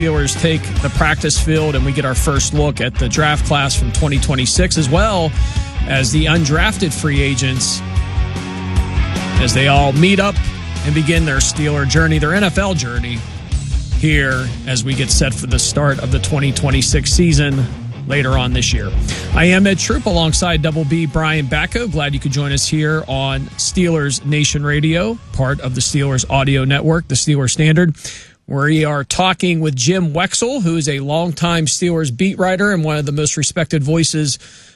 Steelers take the practice field and we get our first look at the draft class from 2026, as well as the undrafted free agents as they all meet up and begin their Steeler journey, their NFL journey, here as we get set for the start of the 2026 season later on this year. I am Ed Troop alongside Double B Brian Bacco. Glad you could join us here on Steelers Nation Radio, part of the Steelers Audio Network, the Steelers Standard. We are talking with Jim Wexell, who is a longtime Steelers beat writer and one of the most respected voices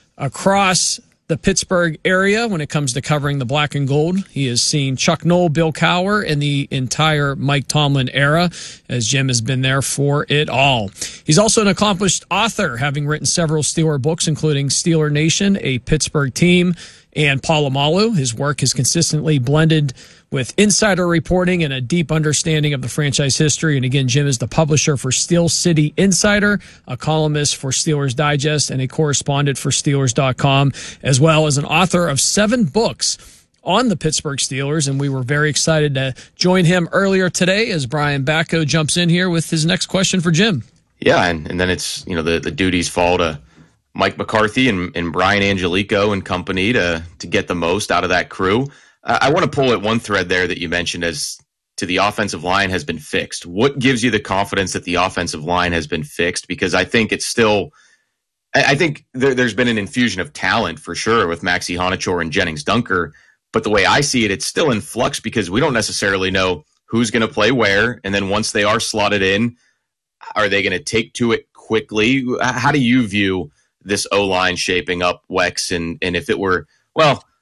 across the Pittsburgh area when it comes to covering the black and gold. He has seen Chuck Noll, Bill Cowher, and the entire Mike Tomlin era, as Jim has been there for it all. He's also an accomplished author, having written several Steeler books, including Steeler Nation, A Pittsburgh Team, and Palomalu. His work has consistently blended with insider reporting and a deep understanding of the franchise history. And again, Jim is the publisher for Steel City Insider, a columnist for Steelers Digest, and a correspondent for Steelers.com, as well as an author of 7 books on the Pittsburgh Steelers. And we were very excited to join him earlier today as Brian Bacco jumps in here with his next question for Jim. Yeah, and then it's, the duties fall to Mike McCarthy and Brian Angelico and company to get the most out of that crew. I want to pull at one thread there that you mentioned as to the offensive line has been fixed. What gives you the confidence that the offensive line has been fixed? Because I think it's still – I think there's been an infusion of talent for sure with Maxi Honachor and Jennings Dunker. But the way I see it, it's still in flux because we don't necessarily know who's going to play where. And then once they are slotted in, are they going to take to it quickly? How do you view this O-line shaping up, Wex? And if it were – well –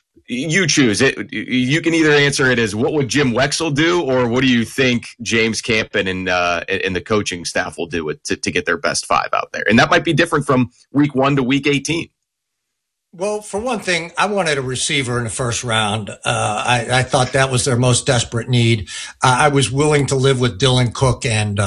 you choose it. You can either answer it as what would Jim Wexell do, or what do you think James Campen and the coaching staff will do to get their best 5 out there? And that might be different from week 1 to week 18. Well, for one thing, I wanted a receiver in the first round. I thought that was their most desperate need. I was willing to live with Dylan Cook and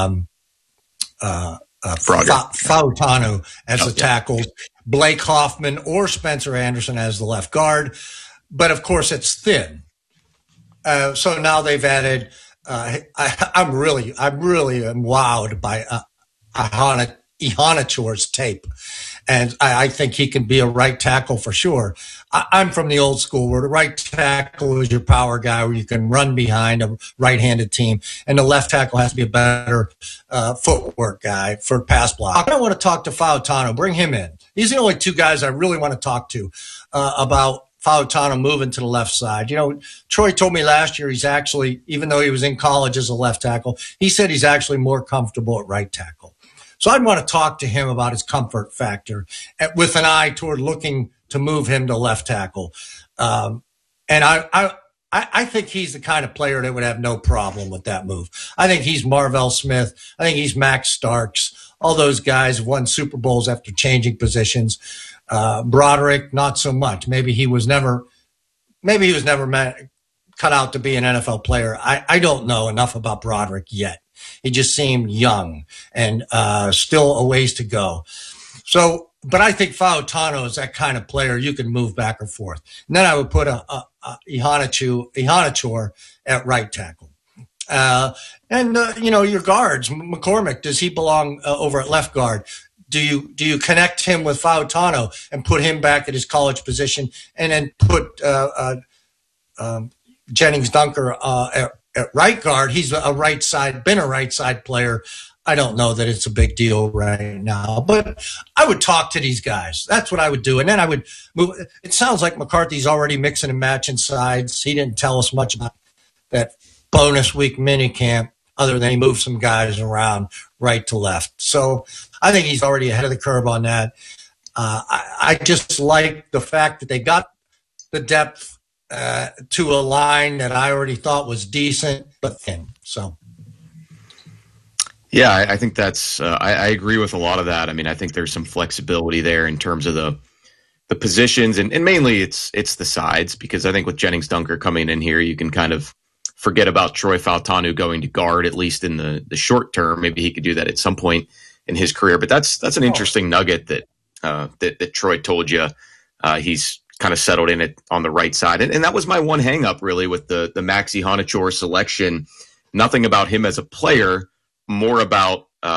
Fautanu as the tackles, Blake Hoffman or Spencer Anderson as the left guard. But of course, it's thin. So now they've added. I'm really wowed by Ihanachore's tape, and I think he can be a right tackle for sure. I'm from the old school where the right tackle is your power guy, where you can run behind a right-handed team, and the left tackle has to be a better footwork guy for pass block. I want to talk to Fautanu. Bring him in. These are the only 2 guys I really want to talk to about Fautanu moving to the left side. Troy told me last year he's actually, even though he was in college as a left tackle, he said he's actually more comfortable at right tackle. So I'd want to talk to him about his comfort factor with an eye toward looking to move him to left tackle. And I think he's the kind of player that would have no problem with that move. I think he's Marvell Smith. I think he's Max Starks. All those guys have won Super Bowls after changing positions. Broderick, not so much. Maybe he was never cut out to be an NFL player. I don't know enough about Broderick yet. He just seemed young and still a ways to go. So, but I think Fautanu is that kind of player you can move back or forth. And then I would put Ihanachor at right tackle. Your guards, McCormick, does he belong over at left guard? Do you connect him with Fautanu and put him back at his college position, and then put Jennings Dunker at right guard? He's been a right side player. I don't know that it's a big deal right now, but I would talk to these guys. That's what I would do, and then I would move. It sounds like McCarthy's already mixing and matching sides. He didn't tell us much about that bonus week mini camp, other than he moved some guys around right to left. So I think he's already ahead of the curve on that. I just like the fact that they got the depth to a line that I already thought was decent but thin. So, yeah, I think that's I agree with a lot of that. I mean, I think there's some flexibility there in terms of the positions, and mainly it's the sides, because I think with Jennings Dunker coming in here, you can kind of forget about Troy Fautanu going to guard, at least in the short term. Maybe he could do that at some point in his career. But that's an interesting nugget that Troy told you. He's kind of settled in it on the right side. And that was my one hang up really with the Maxi Honachor selection. Nothing about him as a player, more about